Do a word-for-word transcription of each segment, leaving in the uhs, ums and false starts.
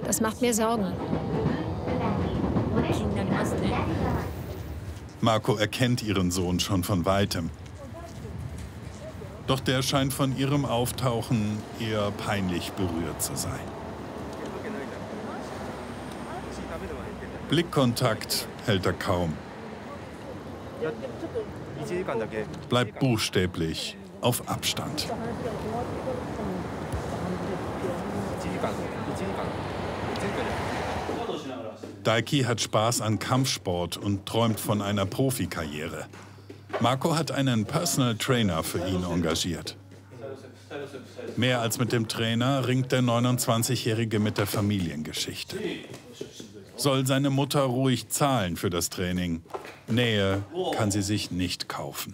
Das macht mir Sorgen. Marco erkennt ihren Sohn schon von weitem. Doch der scheint von ihrem Auftauchen eher peinlich berührt zu sein. Blickkontakt hält er kaum. Bleibt buchstäblich auf Abstand. Daiki hat Spaß an Kampfsport und träumt von einer Profikarriere. Marco hat einen Personal Trainer für ihn engagiert. Mehr als mit dem Trainer ringt der neunundzwanzigjährige mit der Familiengeschichte. Soll seine Mutter ruhig zahlen für das Training? Nähe kann sie sich nicht kaufen.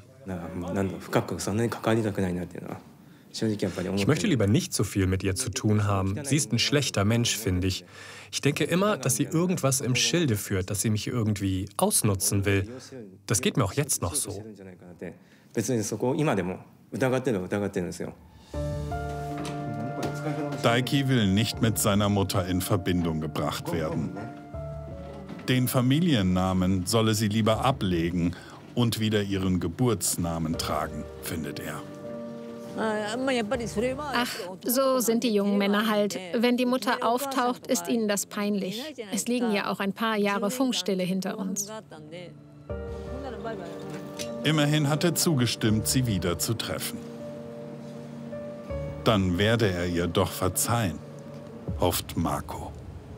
Ich möchte lieber nicht so viel mit ihr zu tun haben. Sie ist ein schlechter Mensch, finde ich. Ich denke immer, dass sie irgendwas im Schilde führt, dass sie mich irgendwie ausnutzen will. Das geht mir auch jetzt noch so. Daiki will nicht mit seiner Mutter in Verbindung gebracht werden. Den Familiennamen solle sie lieber ablegen und wieder ihren Geburtsnamen tragen, findet er. Ach, so sind die jungen Männer halt. Wenn die Mutter auftaucht, ist ihnen das peinlich. Es liegen ja auch ein paar Jahre Funkstille hinter uns. Immerhin hat er zugestimmt, sie wieder zu treffen. Dann werde er ihr doch verzeihen, hofft Marco.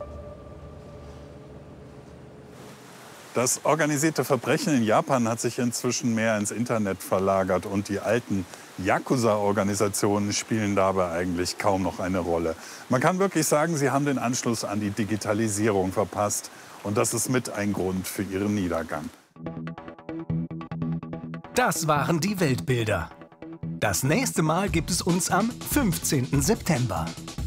Das organisierte Verbrechen in Japan hat sich inzwischen mehr ins Internet verlagert und die alten Yakuza-Organisationen spielen dabei eigentlich kaum noch eine Rolle. Man kann wirklich sagen, sie haben den Anschluss an die Digitalisierung verpasst und das ist mit ein Grund für ihren Niedergang. Das waren die Weltbilder. Das nächste Mal gibt es uns am fünfzehnten September.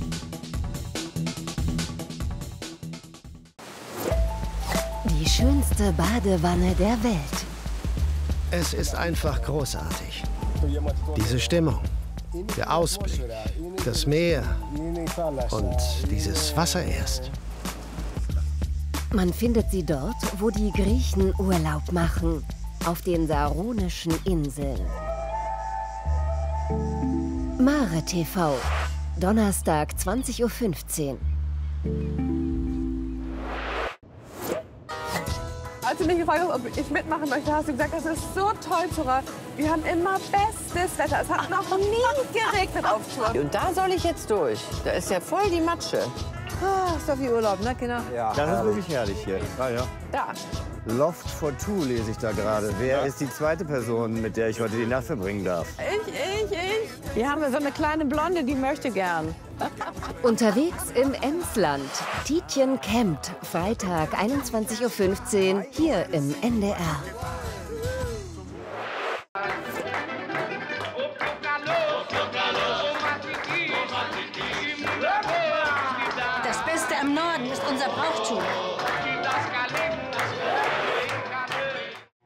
Die schönste Badewanne der Welt. Es ist einfach großartig. Diese Stimmung, der Ausblick, das Meer und dieses Wasser erst. Man findet sie dort, wo die Griechen Urlaub machen, auf den Saronischen Inseln. Mare T V, Donnerstag zwanzig Uhr fünfzehn. Als du mich gefragt hast, ob ich mitmachen möchte, hast du gesagt, das ist so toll, Zora. Wir haben immer bestes Wetter. Es hat noch nie geregnet auf Tour. Und da soll ich jetzt durch. Da ist ja voll die Matsche. Ah, ist doch wie Urlaub, ne, Kinder? Ja, das ist wirklich herrlich hier. Ah, ja. Da. Loft for Two lese ich da gerade. Wer ja. ist die zweite Person, mit der ich heute die Nacht verbringen darf? Ich, ich, ich. Wir haben so eine kleine Blonde, die möchte gern. Unterwegs im Emsland. Tietjen campt. Freitag, einundzwanzig Uhr fünfzehn, hier im N D R. Das Beste am Norden ist unser Brauchtum.